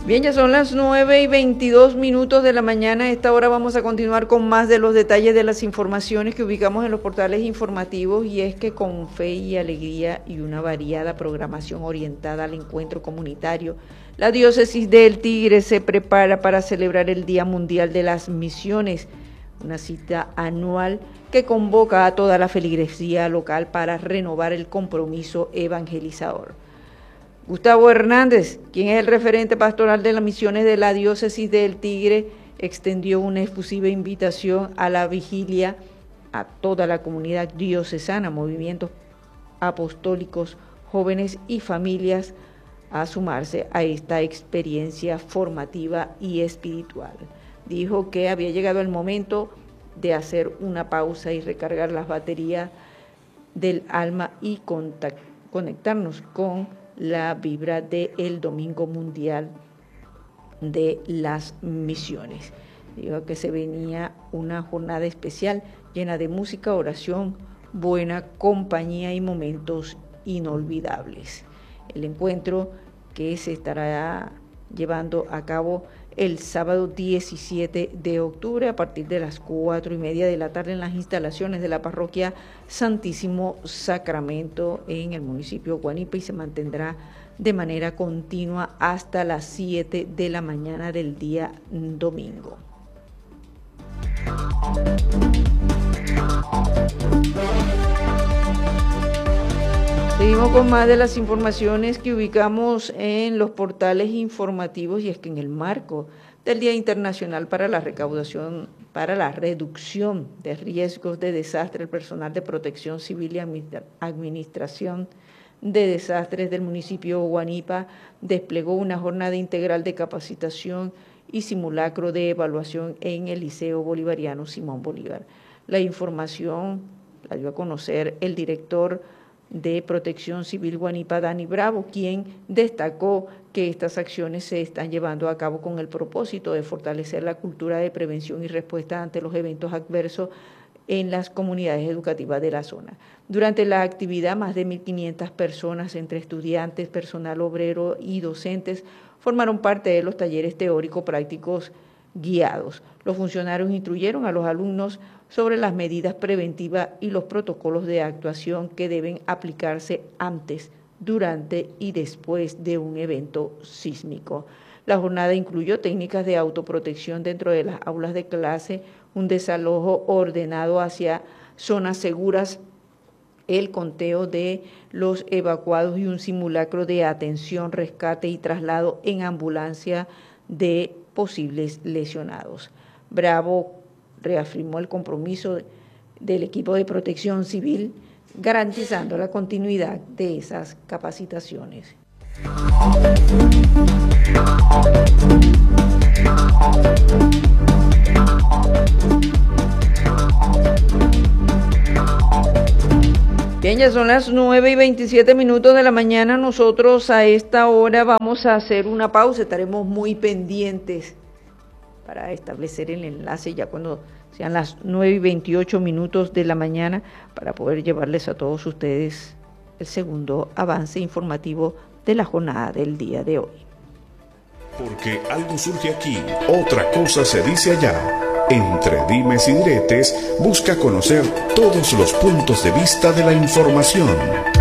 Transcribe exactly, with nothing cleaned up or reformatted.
Bien, ya son las nueve y veintidós minutos de la mañana. A esta hora vamos a continuar con más de los detalles de las informaciones que ubicamos en los portales informativos, y es que con fe y alegría y una variada programación orientada al encuentro comunitario, la Diócesis del Tigre se prepara para celebrar el Día Mundial de las Misiones, una cita anual que convoca a toda la feligresía local para renovar el compromiso evangelizador. Gustavo Hernández, quien es el referente pastoral de las misiones de la Diócesis del Tigre, extendió una efusiva invitación a la vigilia a toda la comunidad diocesana, movimientos apostólicos, jóvenes y familias a sumarse a esta experiencia formativa y espiritual. Dijo que había llegado el momento de hacer una pausa y recargar las baterías del alma y contact- conectarnos con la vibra del Domingo Mundial de las Misiones. Digo que se venía una jornada especial llena de música, oración, buena compañía y momentos inolvidables. El encuentro que se estará llevando a cabo el sábado diecisiete de octubre a partir de las cuatro y media de la tarde en las instalaciones de la parroquia Santísimo Sacramento en el municipio de Guanipa, y se mantendrá de manera continua hasta las siete de la mañana del día domingo. Seguimos con más de las informaciones que ubicamos en los portales informativos, y es que en el marco del Día Internacional para la Recaudación, para la Reducción de Riesgos de Desastre, el personal de Protección Civil y Administración de Desastres del municipio de Guanipa desplegó una jornada integral de capacitación y simulacro de evaluación en el Liceo Bolivariano Simón Bolívar. La información la dio a conocer el director de Protección Civil Guanipa, Dani Bravo, quien destacó que estas acciones se están llevando a cabo con el propósito de fortalecer la cultura de prevención y respuesta ante los eventos adversos en las comunidades educativas de la zona. Durante la actividad, más de mil quinientas personas, entre estudiantes, personal obrero y docentes, formaron parte de los talleres teórico-prácticos guiados. Los funcionarios instruyeron a los alumnos sobre las medidas preventivas y los protocolos de actuación que deben aplicarse antes, durante y después de un evento sísmico. La jornada incluyó técnicas de autoprotección dentro de las aulas de clase, un desalojo ordenado hacia zonas seguras, el conteo de los evacuados y un simulacro de atención, rescate y traslado en ambulancia de posibles lesionados. Bravo reafirmó el compromiso del equipo de Protección Civil, garantizando la continuidad de esas capacitaciones. Bien, ya son las nueve y veintisiete minutos de la mañana. Nosotros a esta hora vamos a hacer una pausa, estaremos muy pendientes para establecer el enlace ya cuando sean las nueve y veintiocho minutos de la mañana, para poder llevarles a todos ustedes el segundo avance informativo de la jornada del día de hoy. Porque algo surge aquí, otra cosa se dice allá. Entre dimes y diretes, busca conocer todos los puntos de vista de la información.